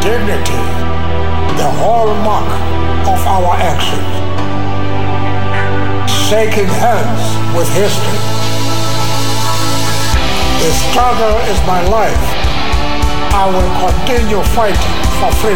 dignity the hallmark of our actions. Shaking hands with history. The struggle is my life. I will continue fighting for freedom.